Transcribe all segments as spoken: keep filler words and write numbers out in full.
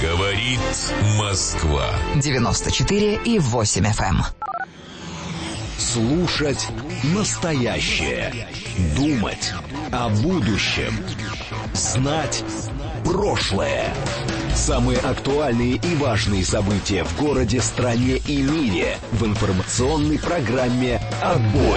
Говорит Москва. девяносто четыре и восемь эф эм. Слушать настоящее. Думать о будущем. Знать прошлое. Самые актуальные и важные события в городе, стране и мире в информационной программе «Отбой».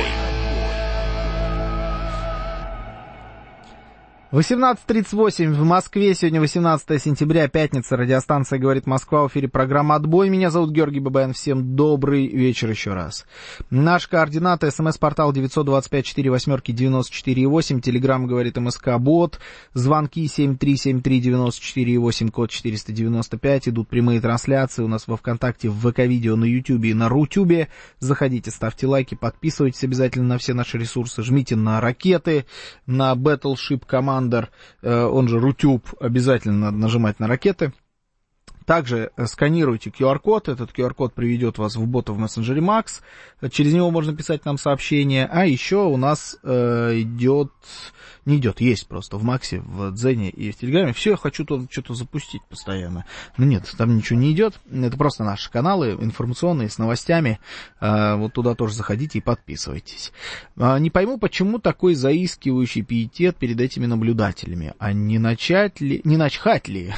восемнадцать тридцать восемь в Москве. Сегодня восемнадцатое сентября, пятница. Радиостанция «Говорит Москва». В эфире программа «Отбой». Меня зовут Георгий Бабаян. Всем добрый вечер еще раз. Наш координаты: смс-портал девять два пять четыре восемь девяносто четыре восемь. Телеграмм «Говорит МСК-бот». Звонки семь три семь три девяносто четыре восемь, код четыреста девяносто пять. Идут прямые трансляции у нас во ВКонтакте, в ВК-видео, на Ютубе и на Рутюбе. Заходите, ставьте лайки, подписывайтесь обязательно на все наши ресурсы. Жмите на ракеты, на Battleship Command, он же Рутюб, обязательно надо нажимать на ракеты. Также сканируйте ку ар-код, этот ку ар-код приведет вас в бота в мессенджере Макс, через него можно писать нам сообщения, а еще у нас э, идет, не идет, есть просто в Максе, в Дзене и в Телеграме, все, я хочу тут что-то запустить постоянно, но нет, там ничего не идет, это просто наши каналы информационные с новостями, э, вот туда тоже заходите и подписывайтесь. Э, не пойму, почему такой заискивающий пиетет перед этими наблюдателями, а не начать ли, не начхать ли,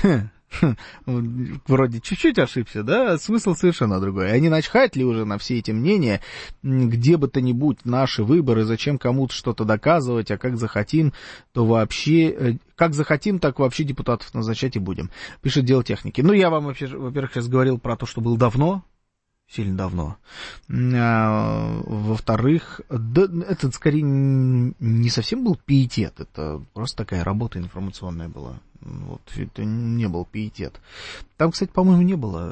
вроде чуть-чуть ошибся, да, смысл совершенно другой. А не начхать ли уже на все эти мнения, где бы то ни будь, наши выборы, зачем кому-то что-то доказывать, а как захотим, то вообще, как захотим, так вообще депутатов назначать и будем, пишет Дело техники. Ну, я вам вообще, во-первых, сейчас говорил про то, что было давно, сильно давно. А, во-вторых, да, это скорее не совсем был пиетет, это просто такая работа информационная была. Вот, это не был пиетет. Там, кстати, по-моему, не было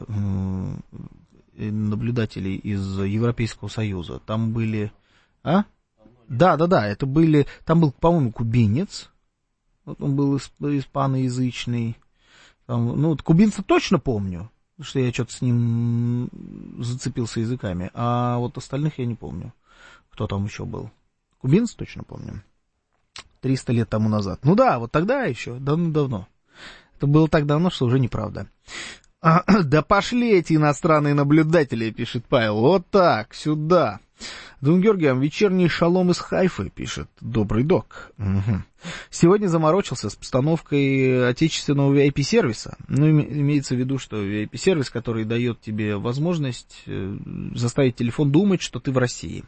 э, наблюдателей из Европейского Союза. Там были... А? Да, да, да, это были... Там был, по-моему, кубинец. Вот он был исп... испаноязычный. Там, ну, вот кубинца точно помню, потому что я что-то с ним зацепился языками. А вот остальных я не помню, кто там еще был. Кубинец точно помню. триста лет тому назад. Ну да, вот тогда еще, давно-давно. Это было так давно, что уже неправда. А, да пошли эти иностранные наблюдатели, пишет Павел. Вот так, сюда. Дум Георгием, вечерний шалом из Хайфы, пишет добрый док. Угу. Сегодня заморочился с постановкой отечественного ви ай пи-сервиса. Ну, имеется в виду, что ви ай пи-сервис, который дает тебе возможность заставить телефон думать, что ты в России.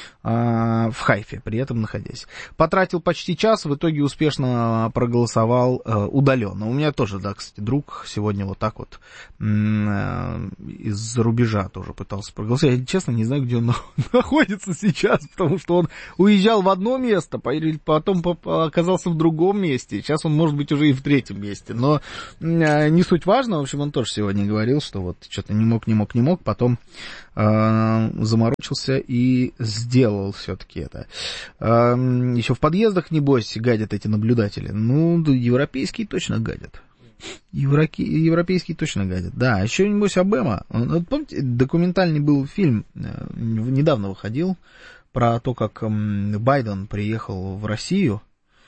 В Хайфе, при этом находясь. Потратил почти час, в итоге успешно проголосовал удаленно. У меня тоже, да, кстати, друг сегодня вот так вот из-за рубежа тоже пытался проголосовать. Я, честно, не знаю, где он находится сейчас, потому что он уезжал в одно место, потом оказался в другом месте. Сейчас он, может быть, уже и в третьем месте. Но не суть важно. В общем, он тоже сегодня говорил, что вот что-то не мог, не мог, не мог. Потом э, заморочился и сделал все-таки это. Э, еще в подъездах, небось, гадят эти наблюдатели. Ну, европейские точно гадят. Евроки... Европейские точно гадят. Да, еще, небось, Обама. Вот, помните, документальный был фильм, недавно выходил, про то, как Байден приехал в Россию,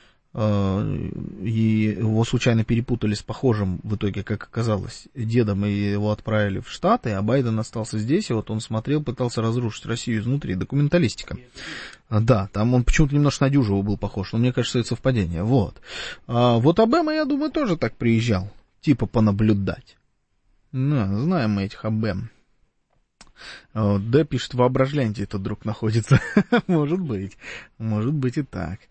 и его случайно перепутали с похожим, в итоге, как оказалось, дедом, и его отправили в Штаты, а Байден остался здесь, и вот он смотрел, пытался разрушить Россию изнутри. Документалистика. Да, там он почему-то немножко на Дюжева был похож, но мне кажется, это совпадение. Вот. А вот Обама, я думаю, тоже так приезжал, типа понаблюдать. Ну, знаем мы этих Обам. Да, пишет, в Ображленте этот друг находится. Может быть. Может быть и так.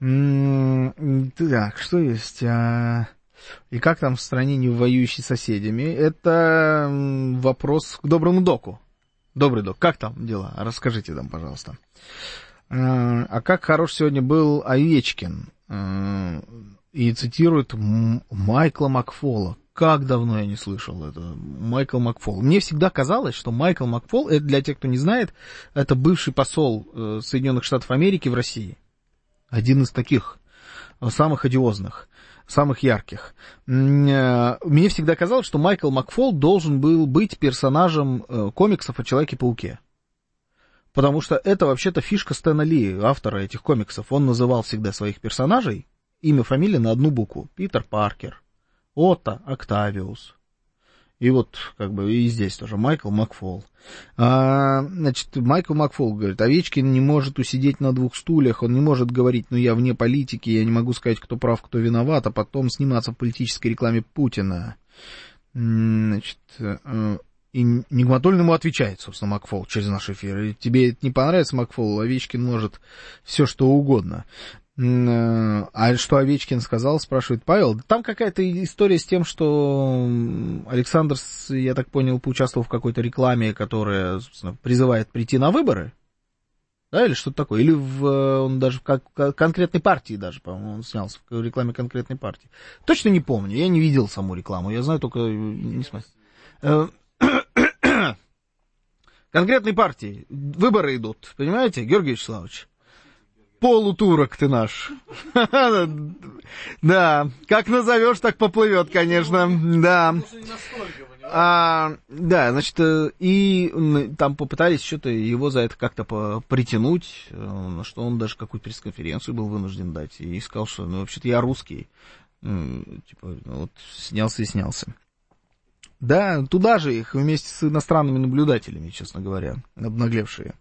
Так, что есть? И как там в стране, не воюющей с соседями? Это вопрос к доброму доку. Добрый док, как там дела? Расскажите нам, пожалуйста. А как хорош сегодня был Овечкин. И цитирует Майкла Макфола. Как давно я не слышал это. Майкл Макфол. Мне всегда казалось, что Майкл Макфол, это для тех, кто не знает, это бывший посол Соединенных Штатов Америки в России. Один из таких самых одиозных, самых ярких. Мне всегда казалось, что Майкл Макфол должен был быть персонажем комиксов о Человеке-пауке. Потому что это вообще-то фишка Стэна Ли, автора этих комиксов. Он называл всегда своих персонажей имя, фамилия на одну букву. Питер Паркер, Отто Октавиус. И вот, как бы, и здесь тоже Майкл Макфол. А, значит, Майкл Макфол говорит, Овечкин не может усидеть на двух стульях, он не может говорить, ну, я вне политики, я не могу сказать, кто прав, кто виноват, а потом сниматься в политической рекламе Путина. Значит, и Нигматуллин ему отвечает, собственно, Макфол через наш эфир. И тебе это не понравится, Макфол, Овечкин может все что угодно. А что Овечкин сказал, спрашивает Павел. Там какая-то история с тем, что Александр, я так понял, поучаствовал в какой-то рекламе, которая, собственно, призывает прийти на выборы. Да, или что-то такое. Или в, он даже в как, конкретной партии даже, по-моему, он снялся в рекламе конкретной партии. Точно не помню, я не видел саму рекламу, я знаю только... Не смотрю. Конкретной партии. Выборы идут, понимаете, Георгий Вячеславович? Полутурок ты наш. Да, как назовешь, так поплывет, конечно. Да. А, да, значит, и там попытались что-то его за это как-то притянуть, что он даже какую-то пресс-конференцию был вынужден дать. И сказал, что, ну, вообще-то я русский. Типа, вот, снялся и снялся. Да, туда же их вместе с иностранными наблюдателями, честно говоря, обнаглевшие.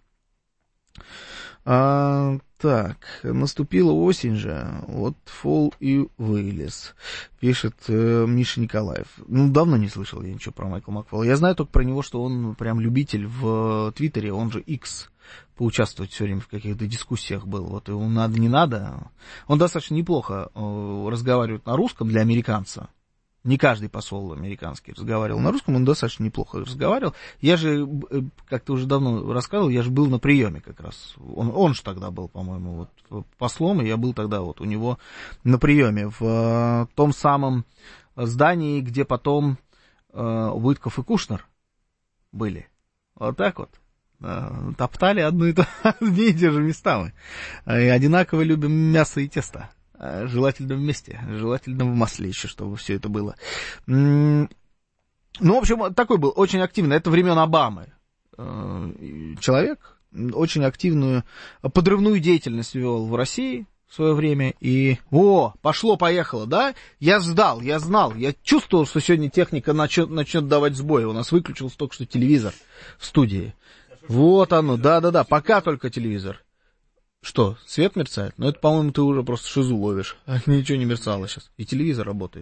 А, так, наступила осень же, вот фол и вылез, пишет э, Миша Николаев. Ну, давно не слышал я ничего про Майкла Макфола. Я знаю только про него, что он прям любитель в Твиттере, он же X, поучаствовать все время в каких-то дискуссиях был. Вот ему надо, не надо. Он достаточно неплохо э, разговаривает на русском для американца. Не каждый посол американский разговаривал на русском, он достаточно неплохо разговаривал. Я же, как-то уже давно рассказывал, я же был на приеме как раз. Он, он же тогда был, по-моему, вот, послом, и я был тогда вот у него на приеме в том самом здании, где потом э, Уиткоф и Кушнер были. Вот так вот. Э, топтали одну и, то, одни и те же места мы. И одинаково любим мясо и тесто. Желательно вместе, желательно в масле еще, чтобы все это было. Ну, в общем, такой был очень активный, это времен Обамы человек, очень активную подрывную деятельность вел в России в свое время, и, о, пошло-поехало, да, я ждал, я знал, я чувствовал, что сегодня техника начнет, начнет давать сбой, у нас выключился только что телевизор в студии, вот оно, да-да-да, пока только телевизор. Что, свет мерцает? Ну, это, по-моему, ты уже просто шизу ловишь. Ничего не мерцало сейчас. И телевизор работает.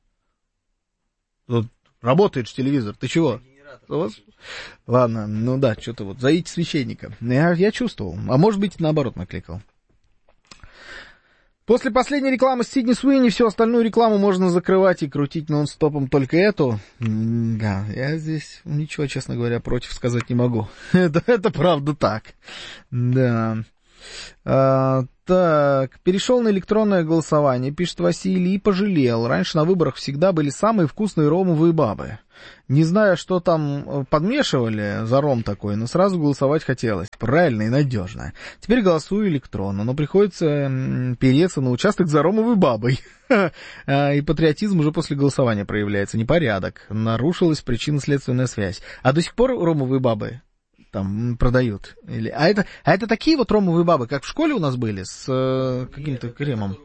Вот, работает же телевизор. Ты чего? Вот. Ладно, ну да, что-то вот. Зовите священника. Я, я чувствовал. А может быть, наоборот, накликал. После последней рекламы Сидни Суини всю остальную рекламу можно закрывать и крутить нон-стопом только эту. Да, я здесь ничего, честно говоря, против сказать не могу. это, это правда так. Да. А, так, перешел на электронное голосование, пишет Василий, и пожалел. Раньше на выборах всегда были самые вкусные ромовые бабы. Не знаю, что там подмешивали за ром такой, но сразу голосовать хотелось. Правильно и надежно. Теперь голосую электронно, но приходится переться на участок за ромовой бабой. И патриотизм уже после голосования проявляется. Непорядок. Нарушилась причинно-следственная связь. А до сих пор ромовые бабы там продают. Или... А, это, а это такие вот ромовые бабы, как в школе у нас были, с э, каким-то кремом.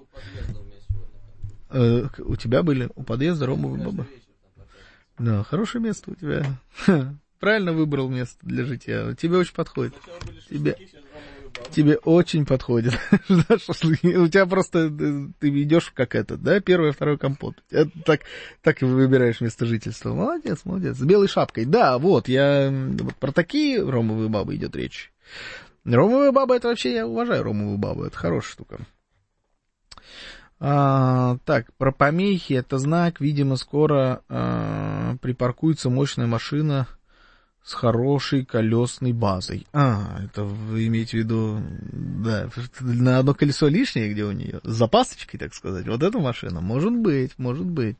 Э, у тебя были у подъезда ромовые бабы? Да, хорошее место у тебя. Правильно выбрал место для житья. Тебе очень подходит. Тебе, тебе очень подходит. У тебя просто, ты идешь как этот, да, первый, второй компот. Так, так и выбираешь место жительства. Молодец, молодец. С белой шапкой. Да, вот, я, вот про такие ромовые бабы идет речь. Ромовые бабы, это вообще, я уважаю ромовую бабу, это хорошая штука. А, так, про помехи, это знак, видимо, скоро а, припаркуется мощная машина с хорошей колесной базой. А, это вы имеете в виду, да, на одно колесо лишнее, где у нее, с запасочкой, так сказать, вот эта машина, может быть, может быть.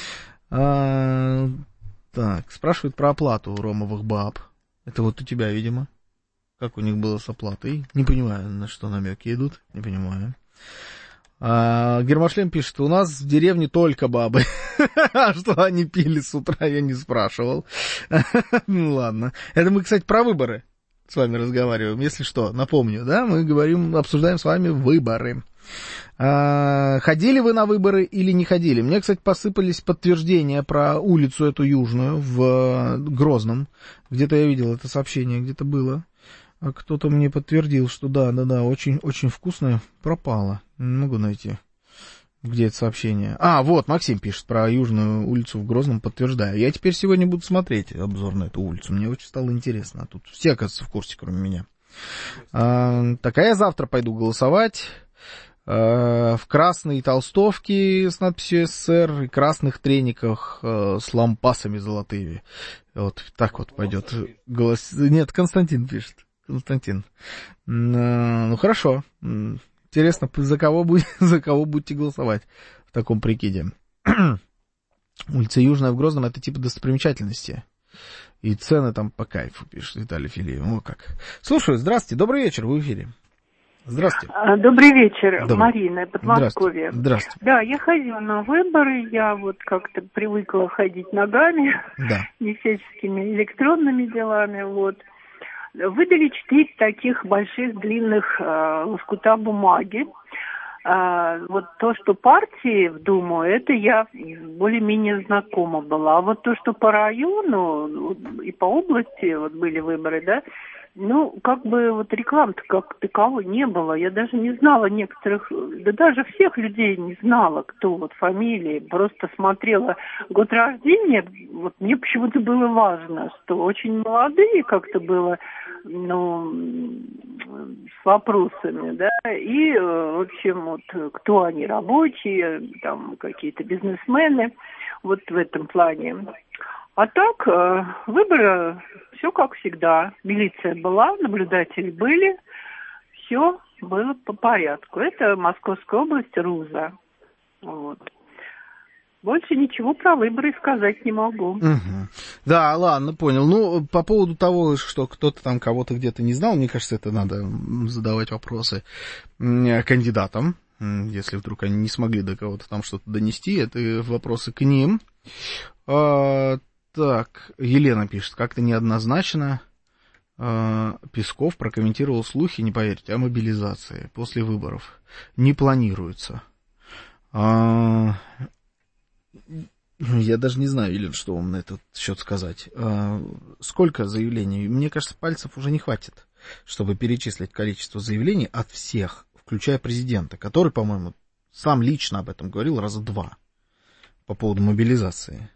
А, так, спрашивают про оплату ромовых баб. Это вот у тебя, видимо. Как у них было с оплатой? Не понимаю, на что намеки идут, не понимаю. А, Гермошлем пишет, у нас в деревне только бабы. А что они пили с утра, я не спрашивал. Ну ладно. Это мы, кстати, про выборы с вами разговариваем. Если что, напомню, да, мы говорим, обсуждаем с вами выборы. А, ходили вы на выборы или не ходили? Мне, кстати, посыпались подтверждения про улицу эту южную в Грозном. Где-то я видел это сообщение, где-то было. Кто-то мне подтвердил, что да, да, да, очень, очень вкусное. Пропало. Не могу найти. Где это сообщение? А, вот, Максим пишет про южную улицу в Грозном, подтверждаю. Я теперь сегодня буду смотреть обзор на эту улицу. Мне очень стало интересно. Тут все, оказывается, в курсе, кроме меня. А, так, а я завтра пойду голосовать. В красной толстовке с надписью СССР и красных трениках с лампасами золотыми. Вот так вот пойдет голос. Нет, Константин пишет. Константин. Ну, хорошо. Интересно, за кого, будет, за кого будете голосовать в таком прикиде. Улица Южная в Грозном — это типа достопримечательности. И цены там по кайфу, пишет Виталий Филиев. О, как. Слушаю, здравствуйте, добрый вечер, вы в эфире. Здравствуйте. Добрый вечер, Добрый. Марина, Подмосковье. Здравствуйте. Здравствуйте. Да, я ходила на выборы, я вот как-то привыкла ходить ногами, да. не всяческими электронными делами, вот. Выдали четыре таких больших длинных э, лоскута бумаги. Э, вот то, что партии в Думу, это я более-менее знакома была. А вот то, что по району и по области вот были выборы, да, ну, как бы вот рекламы-то как таковой не было. Я даже не знала некоторых, да даже всех людей не знала, кто вот фамилии. Просто смотрела год рождения. Вот мне почему-то было важно, что очень молодые как-то было, ну, с вопросами, да. И, в общем, вот кто они, рабочие, там какие-то бизнесмены, вот в этом плане. А так, выборы, все как всегда. Милиция была, наблюдатели были, все было по порядку. Это Московская область, Руза. Вот. Больше ничего про выборы сказать не могу. Угу. Да, ладно, понял. Ну, по поводу того, что кто-то там кого-то где-то не знал, мне кажется, это надо задавать вопросы кандидатам. Если вдруг они не смогли до кого-то там что-то донести, это вопросы к ним. Так, Елена пишет, как-то неоднозначно э, Песков прокомментировал слухи, не поверите, о мобилизации после выборов. Не планируется. А, я даже не знаю, Елена, что вам на этот счет сказать. А, сколько заявлений? Мне кажется, пальцев уже не хватит, чтобы перечислить количество заявлений от всех, включая президента, который, по-моему, сам лично об этом говорил раза два по поводу мобилизации.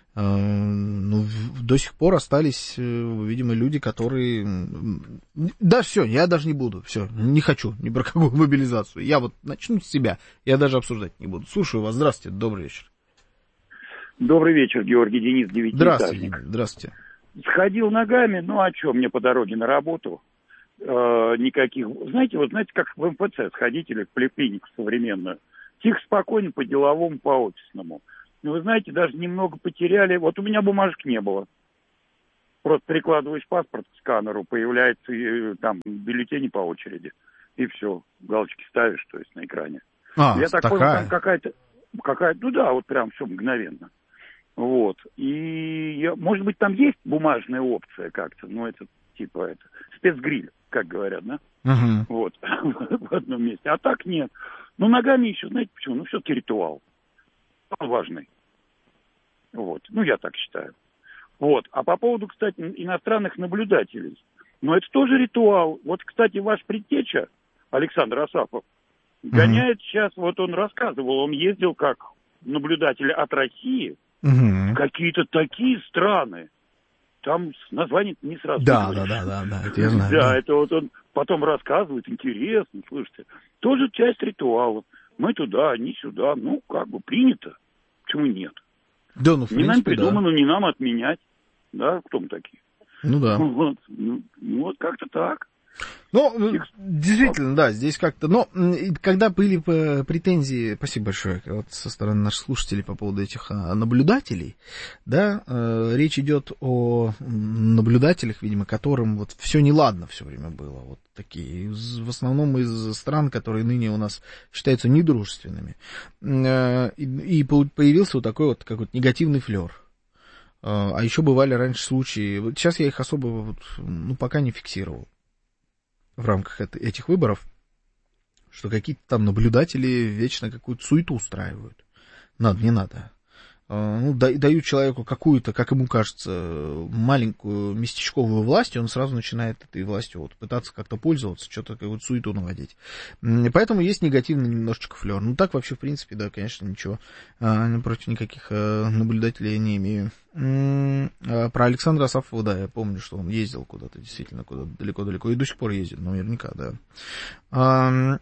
Ну, до сих пор остались, видимо, люди, которые... Да, все, я даже не буду, все, не хочу ни про какую мобилизацию. Я вот начну с себя, я даже обсуждать не буду. Слушаю вас, здравствуйте, добрый вечер. Добрый вечер, Георгий Денис, девятиэтажник. Здравствуйте, здравствуйте. Сходил ногами, ну, а что, мне по дороге на работу э, никаких... Знаете, вот знаете, как в эм пэ цэ сходить или в поликлинику современную. Тихо, спокойно, по-деловому, по-офисному. Ну, вы знаете, даже немного потеряли. Вот у меня бумажек не было. Просто прикладываешь паспорт к сканеру, появляется и, там бюллетени по очереди. И все, галочки ставишь, то есть на экране. А, я так такая? понял, там какая-то, какая-то, ну да, вот прям все мгновенно. Вот. И, я, может быть, там есть бумажная опция как-то, но это типа это спецгриль, как говорят, да? Угу. Вот, в одном месте. А так нет. Ну, ногами еще, знаете почему? Ну, все-таки ритуал. Важный. Вот. Ну, я так считаю. Вот. А по поводу, кстати, иностранных наблюдателей. Ну, это тоже ритуал. Вот, кстати, ваш предтеча, Александр Асапов, mm-hmm. гоняет сейчас, вот он рассказывал, он ездил как наблюдатель от России mm-hmm. в какие-то такие страны. Там название не сразу. Да, да, да, да, да, это я знаю. Да, это вот он потом рассказывает, интересно, слушайте. Тоже часть ритуала. Мы туда, они сюда. Ну, как бы принято. Почему нет? Да, ну, в не принципе, нам придумано, да. не нам отменять. Да, кто мы такие? Ну, да. Вот, ну, вот как-то так. Ну, действительно, да, здесь как-то... Но когда были претензии, спасибо большое, вот со стороны наших слушателей по поводу этих наблюдателей, да, речь идет о наблюдателях, видимо, которым вот все неладно все время было, вот такие, в основном из стран, которые ныне у нас считаются недружественными. И появился вот такой вот какой-то негативный флер. А еще бывали раньше случаи, вот сейчас я их особо, ну, пока не фиксировал в рамках этих выборов. что какие-то там наблюдатели вечно какую-то суету устраивают. Надо, не надо. Ну, дают человеку какую-то, как ему кажется, маленькую местечковую власть, и он сразу начинает этой властью вот пытаться как-то пользоваться, что-то какую-то суету наводить. Поэтому есть негативный немножечко флер. Ну, так вообще, в принципе, да, конечно, ничего против никаких наблюдателей я не имею. Про Александра Асафова, да, я помню, что он ездил куда-то, действительно, куда-то далеко-далеко, и до сих пор ездит, наверняка, да.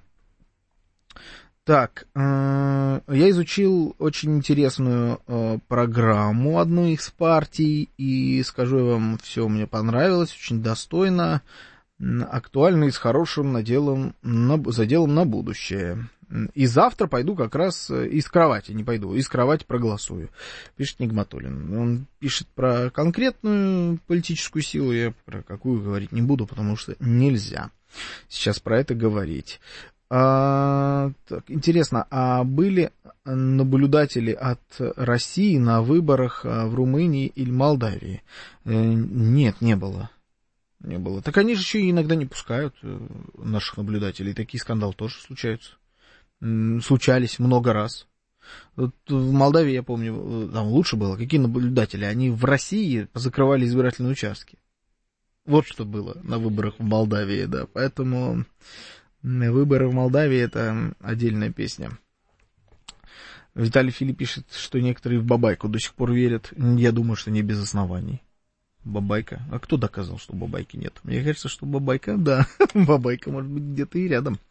Так, я изучил очень интересную программу одной из партий, и скажу я вам, все мне понравилось, очень достойно, актуально и с хорошим наделом, заделом на будущее. И завтра пойду как раз из кровати, не пойду, из кровати проголосую, пишет Нигматуллин. Он пишет про конкретную политическую силу, я про какую говорить не буду, потому что нельзя сейчас про это говорить. А, так, интересно, а были наблюдатели от России на выборах в Румынии или Молдавии? Нет, не было. Не было. Так они же еще и иногда не пускают наших наблюдателей. Такие скандалы тоже случаются. Случались много раз. Вот в Молдавии, я помню, там лучше было. Какие наблюдатели? Они в России закрывали избирательные участки. Вот что было на выборах в Молдавии, да. Поэтому... Выборы в Молдавии — это отдельная песня. Виталий Филипп пишет, что некоторые в бабайку до сих пор верят. Я думаю, что не без оснований. Бабайка. А кто доказал, что бабайки нет? Мне кажется, что бабайка, да. Бабайка может быть где-то и рядом.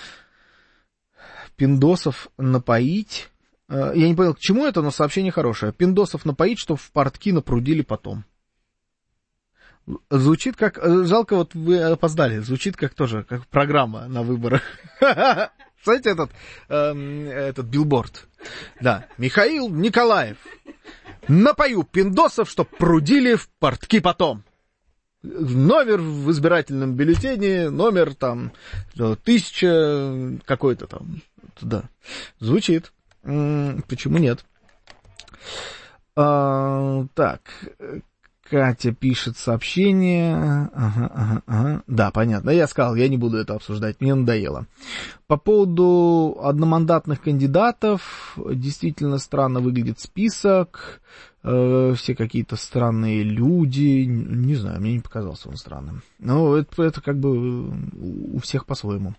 Пиндосов напоить. Я не понял, к чему это, но сообщение хорошее. Пиндосов напоить, чтобы в портки напрудили потом. Звучит как... Жалко, вот вы опоздали. Звучит как тоже, как программа на выборах. Знаете, этот, э, этот билборд. Да. Михаил Николаев. Напою пиндосов, чтоб прудили в портки потом. Номер в избирательном бюллетене, номер там тысяча какой-то там. Да. Звучит. Почему нет? А, так... Катя пишет сообщение. Ага, ага, ага. Да, понятно. Я сказал, я не буду это обсуждать, мне надоело. По поводу одномандатных кандидатов, действительно странно выглядит список. Э, все какие-то странные люди. Не знаю, мне не показался он странным. Но это, это как бы у всех по-своему.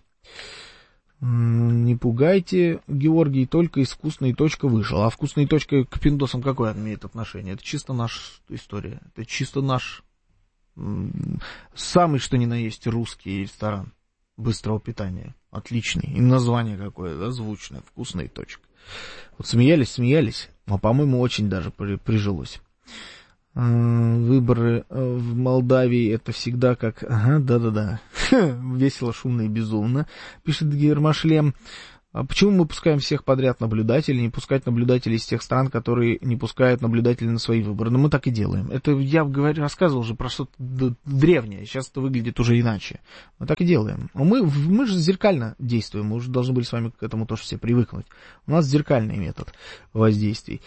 Не пугайте, Георгий, только из «Вкусной точка» вышел. А «Вкусная точка» к пиндосам какое имеет отношение? Это чисто наша история. Это чисто наш самый, что ни на есть, русский ресторан быстрого питания. Отличный. И название какое, да, звучное. «Вкусная точка». Вот смеялись, смеялись, а, по-моему, очень даже при, прижилось. Выборы в Молдавии — это всегда как... Ага, да-да-да. Весело, шумно и безумно, пишет Гермошлем. А почему мы пускаем всех подряд наблюдателей, не пускать наблюдателей из тех стран, которые не пускают наблюдателей на свои выборы? Но мы так и делаем. Это я говорю, рассказывал уже про что-то древнее. Сейчас это выглядит уже иначе. Мы так и делаем. Мы, мы же зеркально действуем. Мы уже должны были с вами к этому тоже все привыкнуть. У нас зеркальный метод воздействий.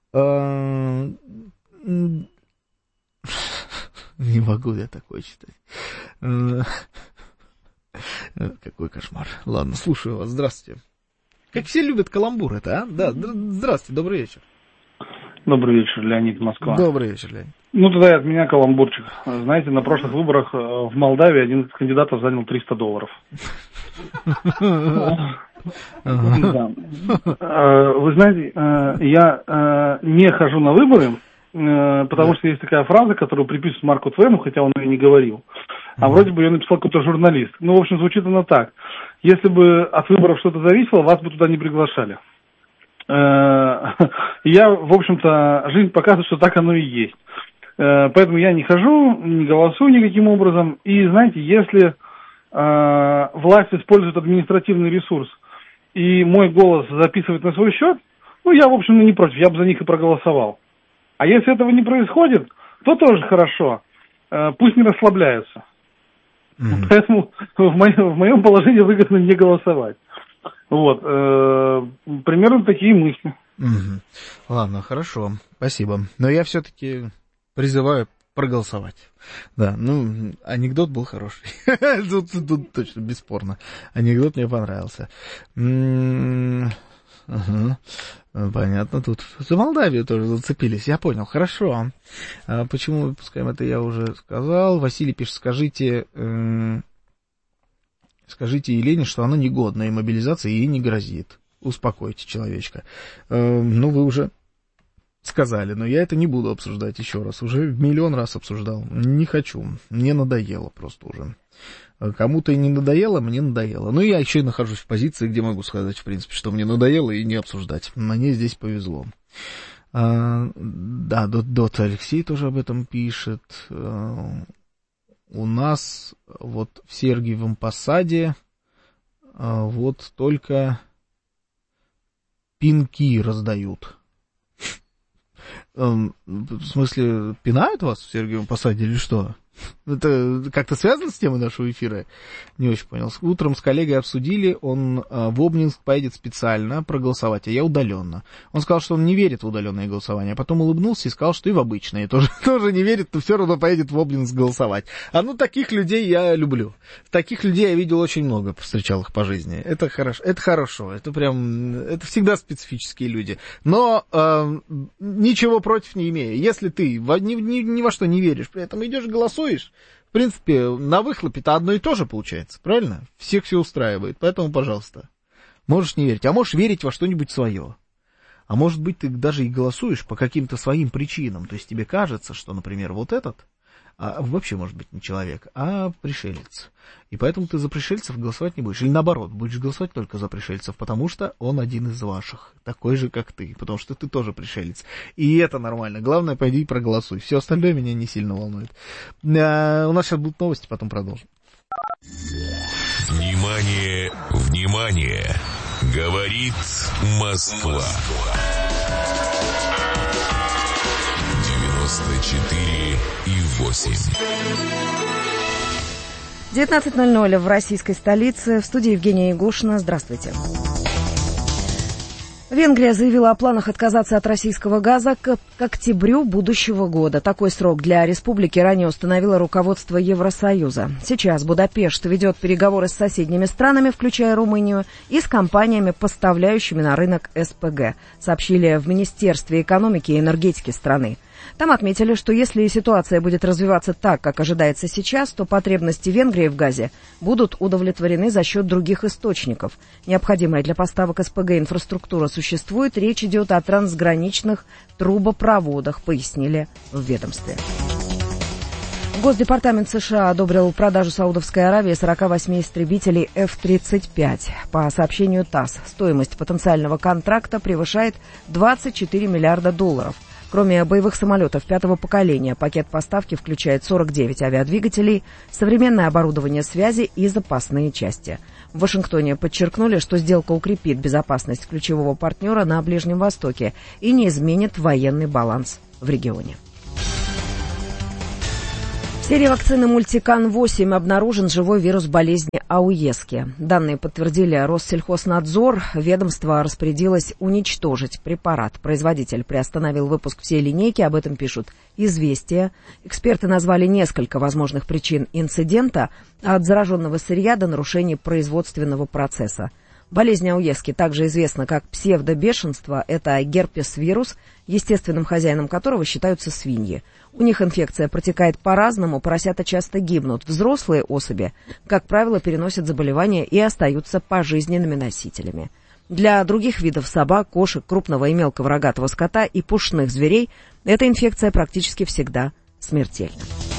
Не могу я такое читать. Какой кошмар. Ладно, слушаю вас. Здравствуйте. Как все любят каламбур это, а? Да, здравствуйте, добрый вечер. Добрый вечер, Леонид, Москва. Добрый вечер, Леонид. Ну, тогда от меня каламбурчик. Знаете, на прошлых выборах в Молдавии один из кандидатов занял триста долларов. Вы знаете, я не хожу на выборы, потому что есть такая фраза, которую приписывают Марку Твену, хотя он ее не говорил. А вроде бы ее написал какой-то журналист. Ну, в общем, звучит она так. Если бы от выборов что-то зависело, вас бы туда не приглашали. Я, в общем-то, жизнь показывает, что так оно и есть. Поэтому я не хожу, не голосую никаким образом. И, знаете, если власть использует административный ресурс и мой голос записывает на свой счет, ну, я, в общем, не против, я бы за них и проголосовал. А если этого не происходит, то тоже хорошо. Пусть не расслабляются. Mm-hmm. Поэтому в моем, в моем положении выгодно не голосовать. Вот. Э, примерно такие мысли. Mm-hmm. Ладно, хорошо. Спасибо. Но я все-таки призываю проголосовать. Да, ну, анекдот был хороший. тут, тут, тут точно, бесспорно. Анекдот мне понравился. Ага. Понятно, тут за Молдавию тоже зацепились, я понял, хорошо. А почему выпускаем это, я уже сказал. Василий пишет, скажите, э, скажите Елене, что она негодна, и мобилизация ей не грозит. Успокойте человечка. Э, ну, вы уже сказали, но я это не буду обсуждать еще раз. Уже миллион раз обсуждал. Не хочу, мне надоело просто уже. Кому-то и не надоело, мне надоело. Ну, я еще и нахожусь в позиции, где могу сказать, в принципе, что мне надоело, и не обсуждать. Мне здесь повезло. А, да, Дот, Дот Алексей тоже об этом пишет. А, у нас вот в Сергиевом Посаде а, вот только пинки раздают. В смысле, пинают вас в Сергиевом Посаде или что? Это как-то связано с темой нашего эфира? Не очень понял. Утром с коллегой обсудили, он а, в Обнинск поедет специально проголосовать, а я удаленно. Он сказал, что он не верит в удаленное голосование, а потом улыбнулся и сказал, что и в обычное тоже, тоже не верит, но все равно поедет в Обнинск голосовать. А ну, таких людей я люблю. Таких людей я видел очень много, встречал их по жизни. Это хорошо, это хорошо, это прям, это всегда специфические люди. Но э, ничего против не имею. Если ты во, ни, ни, ни во что не веришь, при этом идешь голосуешь, в принципе, на выхлопе-то одно и то же получается, правильно? Всех все устраивает, поэтому, пожалуйста, можешь не верить, а можешь верить во что-нибудь свое. А может быть, ты даже и голосуешь по каким-то своим причинам, то есть тебе кажется, что, например, вот этот, а, вообще, может быть, не человек, а пришелец. И поэтому ты за пришельцев голосовать не будешь. Или наоборот, будешь голосовать только за пришельцев, потому что он один из ваших, такой же, как ты, потому что ты тоже пришелец. И это нормально. Главное, пойди и проголосуй. Все остальное меня не сильно волнует. А, у нас сейчас будут новости, потом продолжим. Внимание, внимание! Говорит Москва. девяносто четыре и восемь. девятнадцать ноль ноль в российской столице. В студии Евгения Егошина. Здравствуйте. Венгрия заявила о планах отказаться от российского газа к, к октябрю будущего года. Такой срок для республики ранее установило руководство Евросоюза. Сейчас Будапешт ведет переговоры с соседними странами, включая Румынию, и с компаниями, поставляющими на рынок эс пэ гэ, сообщили в Министерстве экономики и энергетики страны. Там отметили, что если ситуация будет развиваться так, как ожидается сейчас, то потребности Венгрии в газе будут удовлетворены за счет других источников. Необходимая для поставок эс пэ гэ инфраструктура существует, речь идет о трансграничных трубопроводах, пояснили в ведомстве. Госдепартамент США одобрил продажу Саудовской Аравии сорок восемь истребителей эф тридцать пять. По сообщению ТАСС, стоимость потенциального контракта превышает двадцать четыре миллиарда долларов. Кроме боевых самолетов пятого поколения, пакет поставки включает сорок девять авиадвигателей, современное оборудование связи и запасные части. В Вашингтоне подчеркнули, что сделка укрепит безопасность ключевого партнера на Ближнем Востоке и не изменит военный баланс в регионе. В серии вакцины Мультикан восемь обнаружен живой вирус болезни Ауески. Данные подтвердили Россельхознадзор. Ведомство распорядилось уничтожить препарат. Производитель приостановил выпуск всей линейки, об этом пишут «Известия». Эксперты назвали несколько возможных причин инцидента, от зараженного сырья до нарушений производственного процесса. Болезнь Ауески также известна как псевдобешенство. Это герпес-вирус, естественным хозяином которого считаются свиньи. У них инфекция протекает по-разному, поросята часто гибнут. Взрослые особи, как правило, переносят заболевание и остаются пожизненными носителями. Для других видов собак, кошек, крупного и мелкого рогатого скота и пушных зверей эта инфекция практически всегда смертельна.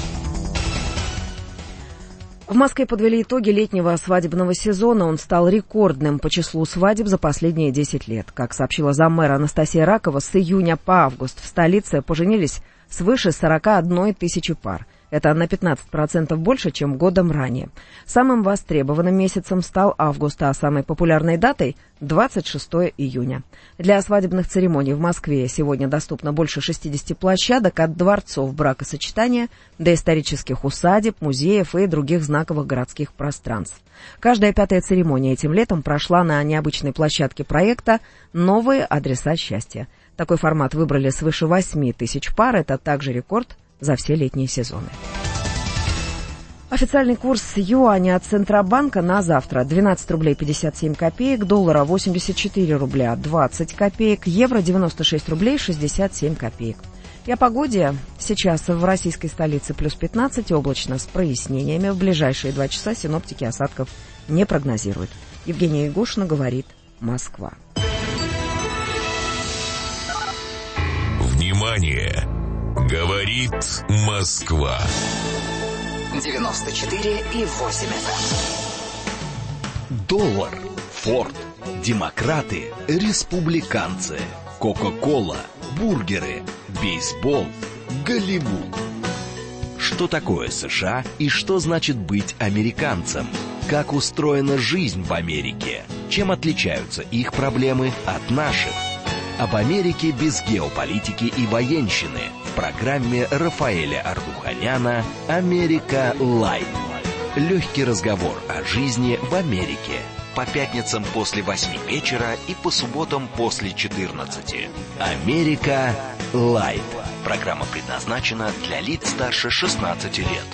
В Москве подвели итоги летнего свадебного сезона. Он стал рекордным по числу свадеб за последние десять лет. Как сообщила заммэра Анастасия Ракова, с июня по август в столице поженились свыше сорок одной тысячи пар. Это на пятнадцать процентов больше, чем годом ранее. Самым востребованным месяцем стал август, а самой популярной датой – двадцать шестого июня. Для свадебных церемоний в Москве сегодня доступно больше шестидесяти площадок, от дворцов бракосочетания до исторических усадеб, музеев и других знаковых городских пространств. Каждая пятая церемония этим летом прошла на необычной площадке проекта «Новые адреса счастья». Такой формат выбрали свыше восьми тысяч пар. Это также рекорд за все летние сезоны. Официальный курс юаня от Центробанка на завтра двенадцать рублей пятьдесят семь копеек, доллара восемьдесят четыре рубля двадцать копеек, евро девяносто шесть рублей шестьдесят семь копеек. И о погоде. Сейчас в российской столице плюс пятнадцать, облачно с прояснениями. В ближайшие два часа синоптики осадков не прогнозируют. Евгения Ягушина, говорит Москва. Внимание! Говорит Москва. девяносто четыре и восемь эф эм. Доллар, Форд, демократы, республиканцы, Кока-кола, бургеры, бейсбол, Голливуд. Что такое США и что значит быть американцем? Как устроена жизнь в Америке? Чем отличаются их проблемы от наших? Об Америке без геополитики и военщины в программе Рафаэля Ардуханяна «Америка Лайт». Легкий разговор о жизни в Америке. По пятницам после восьми вечера и по субботам после четырнадцати. «Америка Лайт». Программа предназначена для лиц старше шестнадцати лет.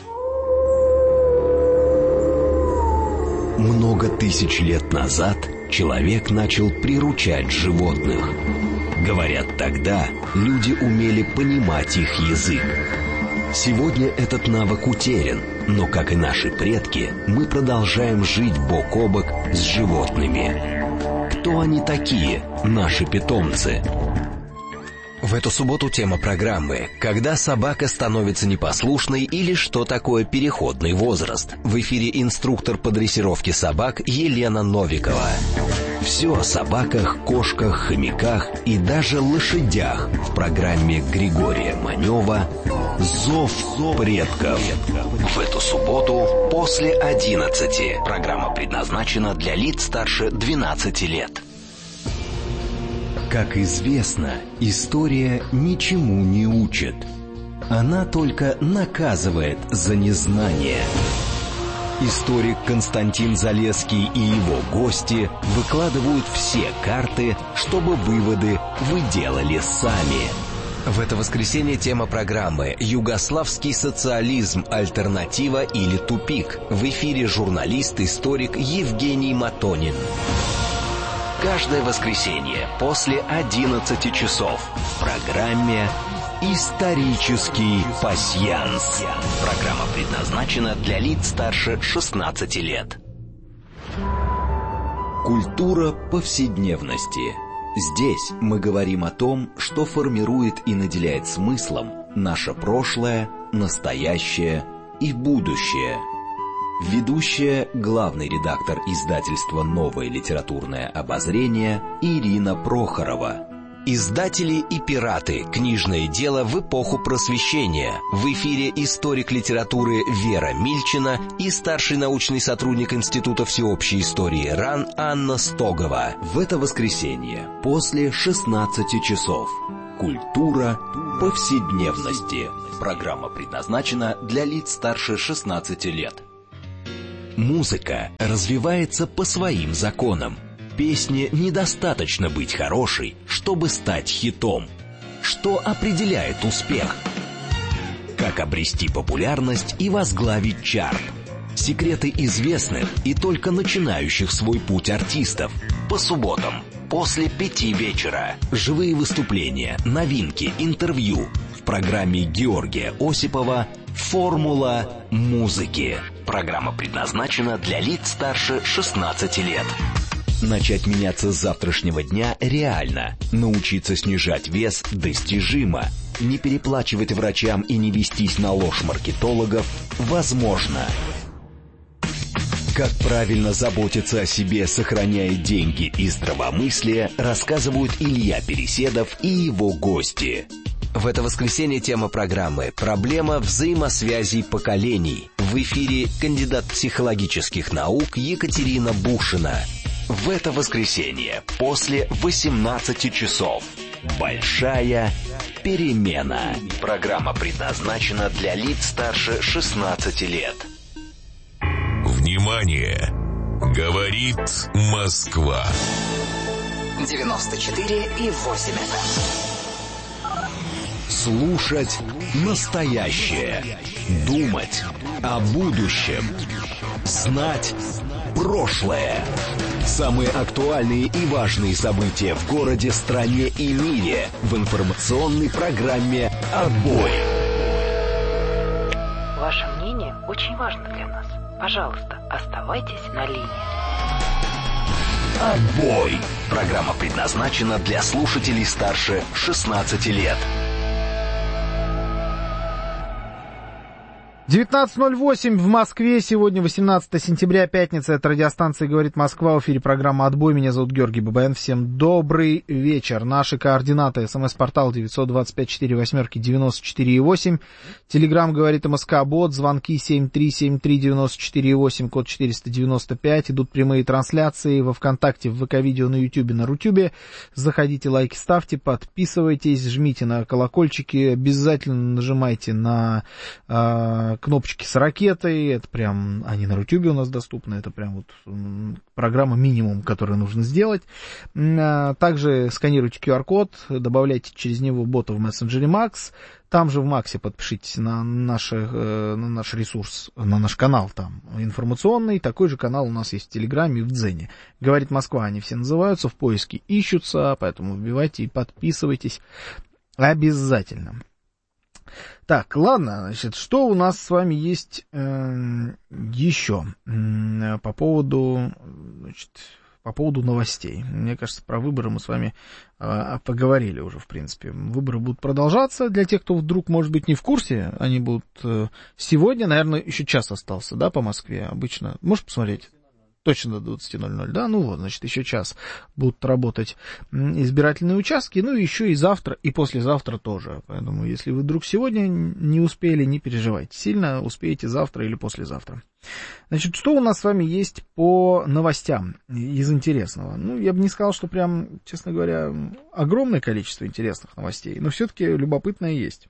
Много тысяч лет назад человек начал приручать животных. Говорят, тогда люди умели понимать их язык. Сегодня этот навык утерян, но, как и наши предки, мы продолжаем жить бок о бок с животными. Кто они такие, наши питомцы? В эту субботу тема программы «Когда собака становится непослушной» или «Что такое переходный возраст?». В эфире инструктор по дрессировке собак Елена Новикова. Все о собаках, кошках, хомяках и даже лошадях в программе Григория Манева «Зов предков». В эту субботу после одиннадцати. Программа предназначена для лиц старше двенадцати лет. Как известно, история ничему не учит. Она только наказывает за незнание. Историк Константин Залесский и его гости выкладывают все карты, чтобы выводы вы делали сами. В это воскресенье тема программы «Югославский социализм. Альтернатива или тупик». В эфире журналист-историк Евгений Матонин. Каждое воскресенье после одиннадцати часов в программе «Исторический пасьянс». Программа предназначена для лиц старше шестнадцати лет. Культура повседневности. Здесь мы говорим о том, что формирует и наделяет смыслом наше прошлое, настоящее и будущее. Ведущая, главный редактор издательства «Новое литературное обозрение» Ирина Прохорова. Издатели и пираты. Книжное дело в эпоху Просвещения. В эфире историк литературы Вера Мильчина и старший научный сотрудник Института всеобщей истории РАН Анна Стогова. В это воскресенье после шестнадцати часов. Культура повседневности. Программа предназначена для лиц старше шестнадцати лет. Музыка развивается по своим законам. Песне недостаточно быть хорошей, чтобы стать хитом. Что определяет успех? Как обрести популярность и возглавить чарт? Секреты известных и только начинающих свой путь артистов. По субботам после пяти вечера. Живые выступления, новинки, интервью. В программе Георгия Осипова «Формула музыки». Программа предназначена для лиц старше шестнадцати лет. Начать меняться с завтрашнего дня реально. Научиться снижать вес достижимо. Не переплачивать врачам и не вестись на ложь маркетологов возможно. Как правильно заботиться о себе, сохраняя деньги и здравомыслие, рассказывают Илья Переседов и его гости. В это воскресенье тема программы «Проблема взаимосвязей поколений». В эфире кандидат психологических наук Екатерина Бушина. В это воскресенье после восемнадцати часов. Большая перемена. Программа предназначена для лиц старше шестнадцати лет. Внимание! Говорит Москва. девяносто четыре и восемь эф эм. Слушать настоящее. Думать о будущем. Знать прошлое. Самые актуальные и важные события в городе, стране и мире в информационной программе «Отбой». Ваше мнение очень важно для нас. Пожалуйста, оставайтесь на линии. «Отбой». Программа предназначена для слушателей старше шестнадцати лет. девятнадцать ноль восемь в Москве. Сегодня восемнадцатое сентября, пятница. Это радиостанция «Говорит Москва». В эфире программа «Отбой». Меня зовут Георгий Бабаян. Всем добрый вечер. Наши координаты. СМС-портал девятьсот двадцать пять сорок восемь девяносто четыре восемь. Телеграм «Говорит МСК» бот. Звонки семь три семь три девяносто четыре восемь, код четыреста девяносто пять. Идут прямые трансляции во ВКонтакте, в ВК-видео, на Ютубе, на Рутюбе. Заходите, лайки ставьте, подписывайтесь, жмите на колокольчики. Обязательно нажимайте на... Э, кнопочки с ракетой, это прям, они на Рутюбе у нас доступны, это прям вот программа минимум, которую нужно сделать. Также сканируйте ку ар код, добавляйте через него бота в мессенджере Макс, там же в Максе подпишитесь на, наши, на наш ресурс, на наш канал там информационный, такой же канал у нас есть в Телеграме и в Дзене. Говорит Москва, они все называются, в поиске ищутся, поэтому вбивайте и подписывайтесь обязательно. Так, ладно, значит, что у нас с вами есть э, еще э, по поводу, значит, по поводу новостей. Мне кажется, про выборы мы с вами э, поговорили уже, в принципе. Выборы будут продолжаться. Для тех, кто вдруг, может быть, не в курсе, они будут э, сегодня, наверное, еще час остался, да, по Москве обычно. Можешь посмотреть? Точно до двадцати ноль-ноль, да? Ну вот, значит, еще час будут работать избирательные участки, ну и еще и завтра, и послезавтра тоже. Поэтому, если вы вдруг сегодня не успели, не переживайте. Сильно успеете завтра или послезавтра. Значит, что у нас с вами есть по новостям из интересного? Ну, я бы не сказал, что прям, честно говоря, огромное количество интересных новостей, но все-таки любопытное есть.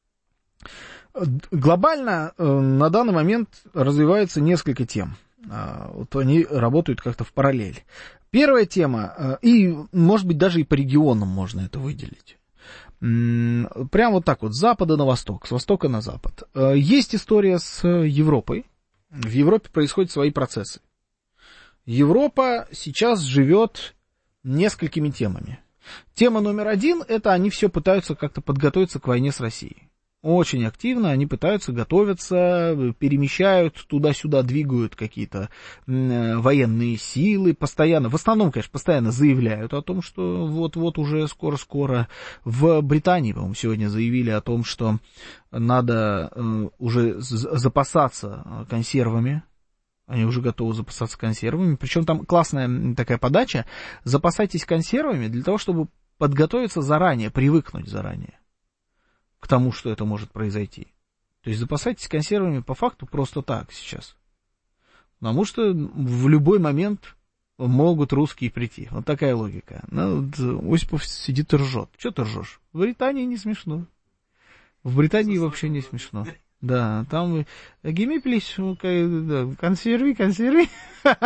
Глобально на данный момент развивается несколько тем. Вот они работают как-то в параллель. Первая тема, и, может быть, даже и по регионам можно это выделить. Прям вот так вот, с запада на восток, с востока на запад. Есть история с Европой. В Европе происходят свои процессы. Европа сейчас живет несколькими темами. Тема номер один, это они все пытаются как-то подготовиться к войне с Россией. Очень активно они пытаются готовиться, перемещают туда-сюда, двигают какие-то военные силы, постоянно, в основном, конечно, постоянно заявляют о том, что вот-вот уже скоро-скоро. В Британии, по-моему, сегодня заявили о том, что надо уже запасаться консервами. Они уже готовы запасаться консервами. Причем там классная такая подача. Запасайтесь консервами для того, чтобы подготовиться заранее, привыкнуть заранее к тому, что это может произойти. То есть запасайтесь консервами по факту просто так сейчас. Потому что в любой момент могут русские прийти. Вот такая логика. Ну, вот Осипов сидит и ржет. Что ты ржешь? В Британии не смешно. В Британии вообще не смешно. Да, там гемиплись, консерви, консерви.